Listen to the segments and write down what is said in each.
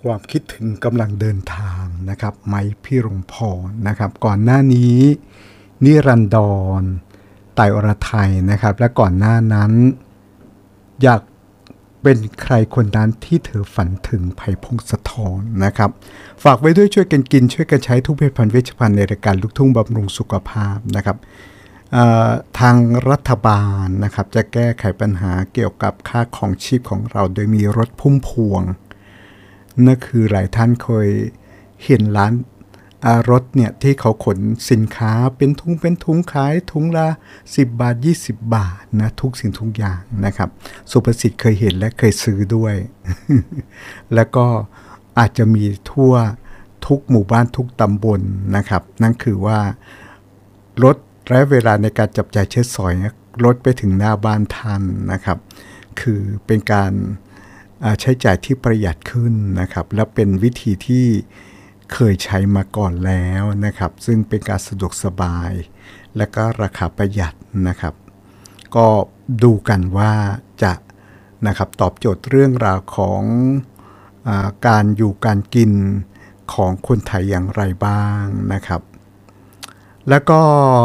ความคิดถึงกำลังเดินทางนะครับไมค์พี่รมพรนะครับก่อนหน้านี้นิรันดรไตรอรไทยนะครับและก่อนหน้านั้นอยากเป็นใครคนนั้นที่เธอฝันถึงไผ่พงศธรนะครับฝากไว้ด้วยช่วยกันกินช่วยกันใช้ทุกผลิตภัณฑ์เวชภัณฑ์ในรายการลูกทุ่งบำรุงสุขภาพนะครับทางรัฐบาลนะครับจะแก้ไขปัญหาเกี่ยวกับค่าของชีพของเราโดยมีรถพุ่มพวงนั่นคือหลายท่านเคยเห็นร้านรถเนี่ยที่เขาขนสินค้าเป็นถุงขายถุงละ10 บาท20 บาทนะทุกสิ่งทุกอย่างนะครับสุภสิทธิ์เคยเห็นและเคยซื้อด้วย แล้วก็อาจจะมีทั่วทุกหมู่บ้านทุกตำบลนะครับนั่นคือว่ารถและเวลาในการจับจ่ายใช้สอยรถไปถึงหน้าบ้านทันนะครับคือเป็นการใช้จ่ายที่ประหยัดขึ้นนะครับและเป็นวิธีที่เคยใช้มาก่อนแล้วนะครับซึ่งเป็นการสะดวกสบายและก็ราคาประหยัดนะครับก็ดูกันว่าจะนะครับตอบโจทย์เรื่องราวของการอยู่การกินของคนไทยอย่างไรบ้างนะครับแล้วก็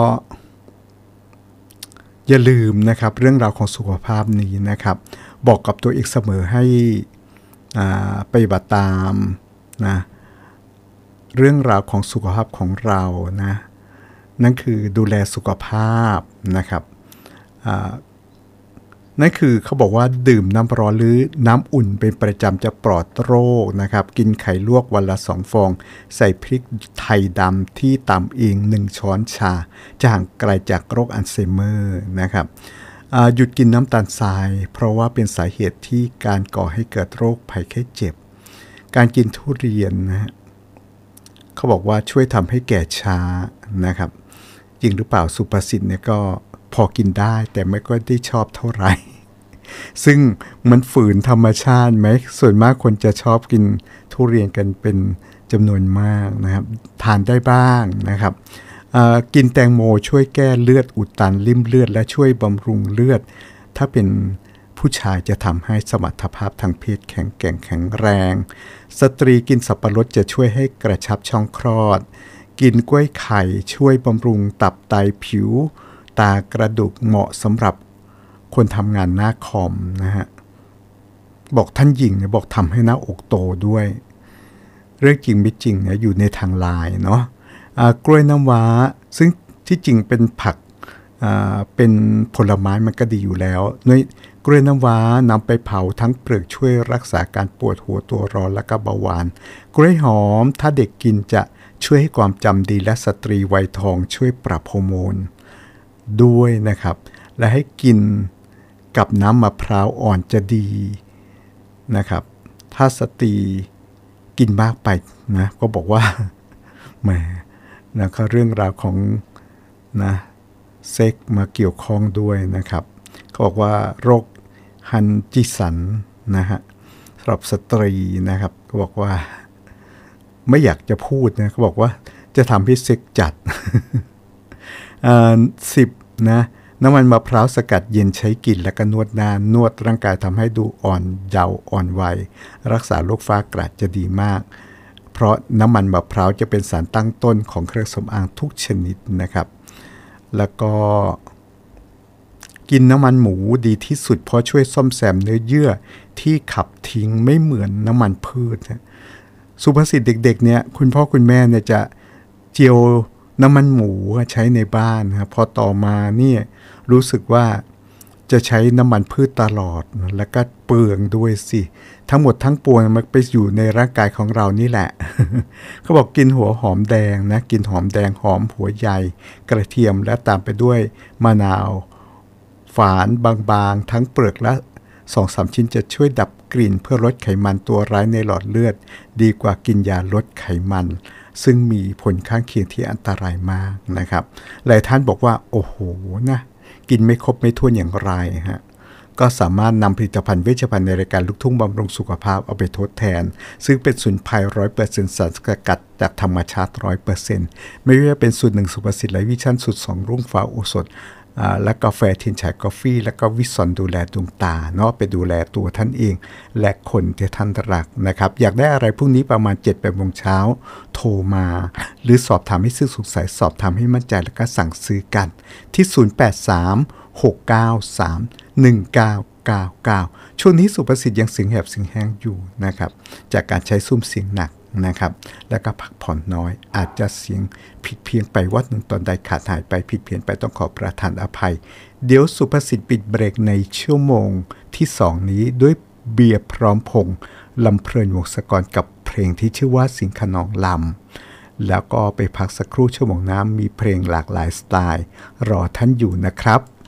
อย่าลืมนะครับเรื่องราวของสุขภาพนี้นะครับบอกกับตัวเองเสมอให้ปฏิบัติตามนะเรื่องราวของสุขภาพของเรานะนั่นคือดูแลสุขภาพนะครับนั่นคือเขาบอกว่าดื่มน้ำร้อนหรือน้ำอุ่นเป็นประจำจะปลอดโรคนะครับกินไข่ลวกวันละ2 ฟองใส่พริกไทยดำที่ตำเอง1 ช้อนชาจะห่างไกลจากโรคอัลไซเมอร์นะครับหยุดกินน้ำตาลทรายเพราะว่าเป็นสาเหตุที่การก่อให้เกิดโรคภัยไข้เจ็บการกินทุเรียนนะเขาบอกว่าช่วยทำให้แก่ช้านะครับจริงหรือเปล่าสุภาษิตเนี่ยก็พอกินได้แต่ไม่ก็ได้ชอบเท่าไหร่ซึ่งมันฝืนธรรมชาติไหมส่วนมากคนจะชอบกินทุเรียนกันเป็นจำนวนมากนะครับทานได้บ้างนะครับกินแตงโมช่วยแก้เลือดอุดตันริ่มเลือดและช่วยบำรุงเลือดถ้าเป็นผู้ชายจะทำให้สมรรถภาพทางเพศแข็งแกร่งแข็งแรงสตรีกินสับปะรดจะช่วยให้กระชับช่องคลอดกินกล้วยไข่ช่วยบำรุงตับไตผิวตากระดูกเหมาะสำหรับคนทำงานหน้าคอมนะฮะบอกท่านหญิงเนี่ยบอกทำให้หน้าอกโตด้วยเรื่องจริงไม่จริงเนี่ยอยู่ในทางไลน์เนาะกล้วยน้ำว้าซึ่งที่จริงเป็นผักเป็นผลไม้มันก็ดีอยู่แล้วด้วยกล้วยน้ำว้านำไปเผาทั้งเปลือกช่วยรักษาการปวดหัวตัวร้อนและก็เบาหวานกล้วยหอมถ้าเด็กกินจะช่วยให้ความจำดีและสตรีวัยทองช่วยปรับฮอร์โมนด้วยนะครับและให้กินกับน้ำมะพร้าวอ่อนจะดีนะครับถ้าสตรีกินมากไปนะก็บอกว่าแหมนะก็เรื่องราวของนะเซ็กมาเกี่ยวข้องด้วยนะครับเขาบอกว่าโรคฮันจิสันนะฮะสำหรับสตรีนะครับก็บอกว่าไม่อยากจะพูดนะเขาบอกว่าจะทำให้เซ็กจัด 10นะน้ำมันมะพร้าวสกัดเย็นใช้กินและก็นวดนานนวดร่างกายทำให้ดูอ่อนเยาว์อ่อนวัยรักษาโรคฟ้ากระจะดีมากเพราะน้ำมันมะพร้าวจะเป็นสารตั้งต้นของเครื่องสำอางทุกชนิดนะครับแล้วก็กินน้ำมันหมูดีที่สุดเพราะช่วยซ่อมแซมเนื้อเยื่อที่ขับทิ้งไม่เหมือนน้ำมันพืชนะสุภาษิตเด็กๆเนี่ยคุณพ่อคุณแม่เนี่ยจะเจียวน้ำมันหมูใช้ในบ้านนะพอต่อมาเนี่ยรู้สึกว่าจะใช้น้ำมันพืชตลอดแล้วก็เปลืองด้วยสิทั้งหมดทั้งปวงมันไปอยู่ในร่างกายของเรานี่แหละ เขาบอกกินหัวหอมแดงนะกินหอมแดงหอมหัวใหญ่กระเทียมและตามไปด้วยมะนาวฝานบางๆทั้งเปลือกละ 2-3 ชิ้นจะช่วยดับกลิ่นเพื่อลดไขมันตัวร้ายในหลอดเลือดดีกว่ากินยาลดไขมันซึ่งมีผลข้างเคียงที่อันตรายมากนะครับหลายท่านบอกว่าโอ้โหนะกินไม่ครบไม่ถ้วนอย่างไรฮะก็สามารถนำผลิตภัณฑ์เวชภัณฑ์ในรายการลูกทุ่งบำรุงสุขภาพเอาไปทดแทนซึ่งเป็นสมุนไพร 100% สารสกัดจากธรรมชาติ 100% ไม่ว่าจะเป็นสูตร1สุภาษิตไลฟ์วิชั่นสูตร2รุ่งฟ้าโอสถและกาแฟทินฉายกาแฟแล้วก็วิสอนดูแลดวงตาเนาะไปดูแลตัวท่านเองและคนที่ท่านรักนะครับอยากได้อะไรพรุ่งนี้ประมาณ 7-8 โมงเช้าโทรมาหรือสอบถามให้ซื่อสงสัยสอบถามให้มั่นใจแล้วก็สั่งซื้อกันที่ 0836931999 ช่วงนี้สุภสิทธิ์ยังเสียงแหบเสียงแห้งอยู่นะครับจากการใช้ซุ้มเสียงหนักนะครับแล้วก็พักผ่อนน้อยอาจจะเสียงผิดเพี้ยนไปวัดหนึ่งตอนใดขาดหายไปผิดเพี้ยนไปต้องขอประทานอภัยเดี๋ยวสุภสิทธิ์ปิดเบรกในชั่วโมงที่2นี้ด้วยเบียร์พร้อมพงษ์ลำเพลินวงศกรกับเพลงที่ชื่อว่าสิงขนองลำแล้วก็ไปพักสักครู่ชั่วโมงน้ำมีเพลงหลากหลายสไตล์รอท่านอยู่นะครับ